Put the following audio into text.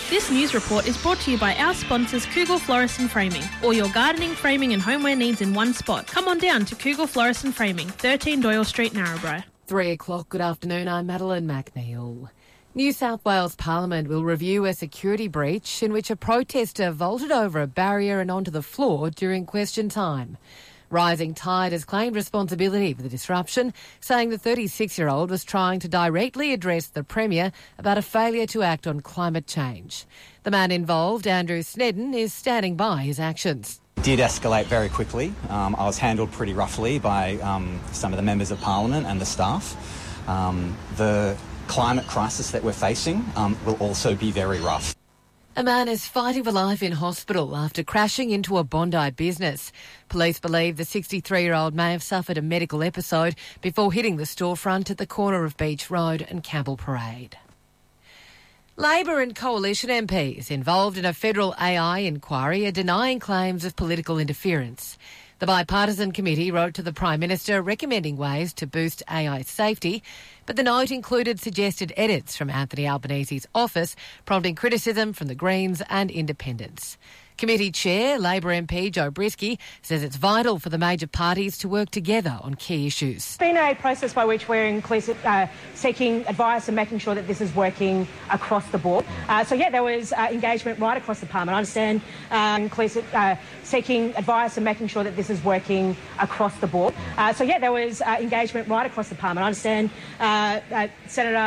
This news report is brought to you by our sponsors Kugel Florist and Framing. All your gardening, framing and homeware needs in one spot. Come on down to Kugel Florist and Framing, 13 Doyle Street, Narrabri. 3 o'clock, good afternoon, I'm Madeline McNeil. New South Wales Parliament will review a security breach in which a protester vaulted over a barrier and onto the floor during question time. Rising Tide has claimed responsibility for the disruption, saying the 36-year-old was trying to directly address the Premier about a failure to act on climate change. The man involved, Andrew Snedden, is standing by his actions. It did escalate very quickly. I was handled pretty roughly by some of the members of Parliament and the staff. The climate crisis that we're facing will also be very rough. A man is fighting for life in hospital after crashing into a Bondi business. Police believe the 63-year-old may have suffered a medical episode before hitting the storefront at the corner of Beach Road and Campbell Parade. Labor and Coalition MPs involved in a federal AI inquiry are denying claims of political interference. The bipartisan committee wrote to the Prime Minister recommending ways to boost AI safety, but the note included suggested edits from Anthony Albanese's office, prompting criticism from the Greens and Independents. Committee Chair, Labor MP Joe Brisky, says it's vital for the major parties to work together on key issues. It's been a process by which we're seeking advice and making sure that this is working across the board. There was engagement right across the Parliament. I understand seeking advice and making sure that this is working across the board. There was engagement right across the Parliament. I understand Senator